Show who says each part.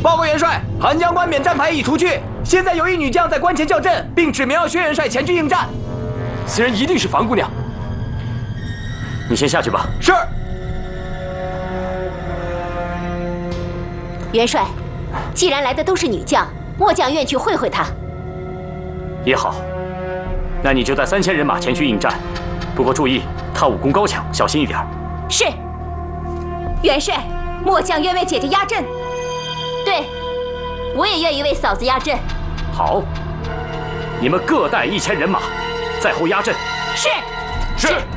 Speaker 1: 报告元帅，韩将官免战牌已除去，现在有一女将在关前叫阵，并指明要薛元帅前去应战。
Speaker 2: 此人一定是樊姑娘。你先下去吧。
Speaker 1: 是。
Speaker 3: 元帅，既然来的都是女将，末将愿去会会她。
Speaker 2: 也好，那你就带3000人马前去应战。不过注意，她武功高强，小心一点。
Speaker 3: 是。元帅，末将愿为姐姐压阵。对，我也愿意为嫂子压阵。
Speaker 2: 好，你们各带1000人马，在后压阵。
Speaker 3: 是。
Speaker 1: 是。